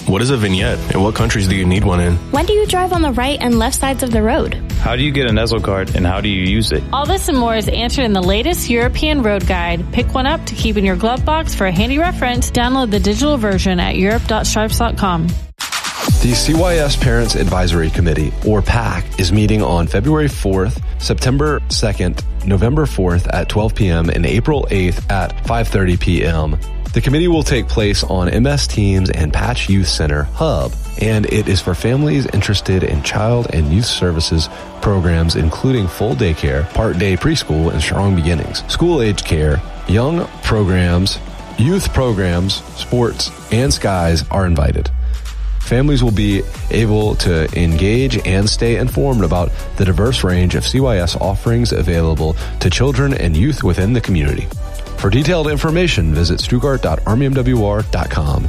What is a vignette, and what countries do you need one in? When do you drive on the right and left sides of the road? How do you get an ESL card, and how do you use it? All this and more is answered in the latest European Road Guide. Pick one up to keep in your glove box for a handy reference. Download the digital version at europe.stripes.com. The CYS Parents Advisory Committee, or PAC, is meeting on February 4th, September 2nd, November 4th at 12 p.m. and April 8th at 5:30 p.m. The committee will take place on MS Teams and Patch Youth Center Hub, and it is for families interested in child and youth services programs, including full daycare, part-day preschool, and strong beginnings, school-age care, young programs, youth programs, sports, and skies are invited. Families will be able to engage and stay informed about the diverse range of CYS offerings available to children and youth within the community. For detailed information, visit stuttgart.armymwr.com.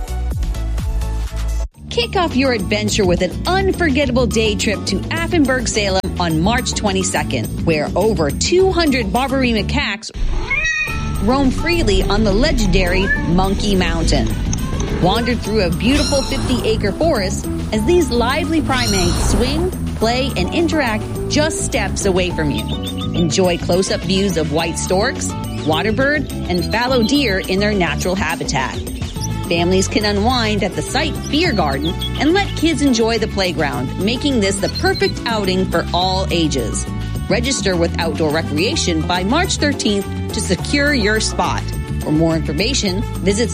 Kick off your adventure with an unforgettable day trip to Affenberg, Salem on March 22nd, where over 200 Barbary macaques roam freely on the legendary Monkey Mountain. Wander through a beautiful 50-acre forest as these lively primates swing, play, and interact just steps away from you. Enjoy close-up views of white storks, waterbird, and fallow deer in their natural habitat. Families can unwind at the site beer garden and let kids enjoy the playground, making this the perfect outing for all ages. Register with Outdoor Recreation by March 13th to secure your spot. For more information, visit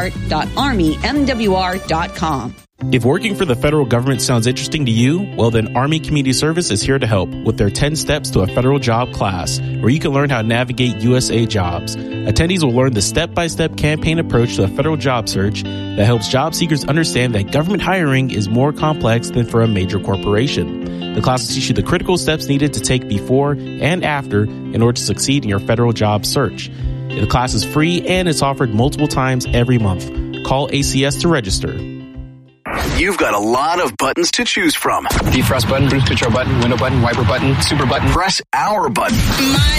stuttgart.armymwr.com. If working for the federal government sounds interesting to you, well then Army Community Service is here to help with their 10 Steps to a Federal Job class, where you can learn how to navigate USA jobs. Attendees will learn the step-by-step campaign approach to a federal job search that helps job seekers understand that government hiring is more complex than for a major corporation. The class will teach you the critical steps needed to take before and after in order to succeed in your federal job search. The class is free and it's offered multiple times every month. Call ACS to register. You've got a lot of buttons to choose from. Defrost button, roof control button, window button, wiper button, super button. Press our button. My